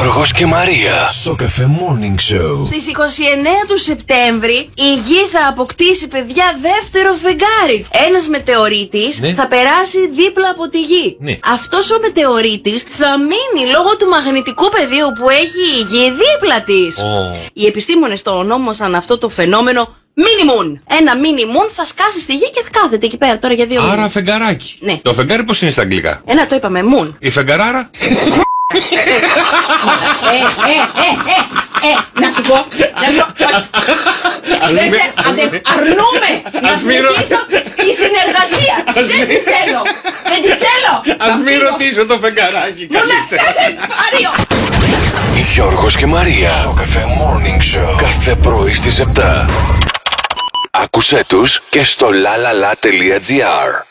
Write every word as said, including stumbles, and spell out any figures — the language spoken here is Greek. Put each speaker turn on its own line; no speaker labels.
Γιώργος και Μαρία. Σοκαφέ Morning Show.
Στις είκοσι εννέα του Σεπτέμβρη η Γη θα αποκτήσει, παιδιά, δεύτερο φεγγάρι. Ένας μετεωρίτης
ναι.
θα περάσει δίπλα από τη Γη.
Ναι.
Αυτός ο μετεωρίτης θα μείνει λόγω του μαγνητικού πεδίου που έχει η Γη δίπλα της.
Oh.
Οι επιστήμονες το ονόμασαν αυτό το φαινόμενο Mini Moon. Ένα Mini Moon θα σκάσει στη Γη και θα κάθεται εκεί πέρα τώρα για δύο μήνες.
Άρα φεγγαράκι.
Ναι.
Το φεγγάρι πώς είναι στα αγγλικά?
Ένα το είπαμε, Moon.
Η φεγγαράρα.
ε, ε, ε, ε, ε, να σου πω, να σου πω, δεν σε, αρνούμε να συνεχίσω τη συνεργασία. Δεν τη θέλω, δεν τη θέλω.
Ας μην ρωτήσω το φεγγαράκι καλύτερα.
Γιώργος και Μαρία. Σοκαφέ Morning Show. Κάθε πρωί στις επτά. Άκουσέ τους και στο lalala.gr.